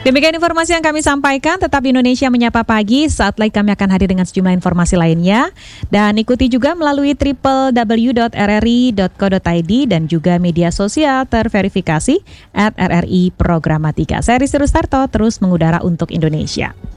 Demikian informasi yang kami sampaikan. Tetap Indonesia Menyapa Pagi. Saat lagi kami akan hadir dengan sejumlah informasi lainnya. Dan ikuti juga melalui www.rri.co.id dan juga media sosial terverifikasi @RRI Programatika. Saya Rizky Rustarto, terus mengudara untuk Indonesia.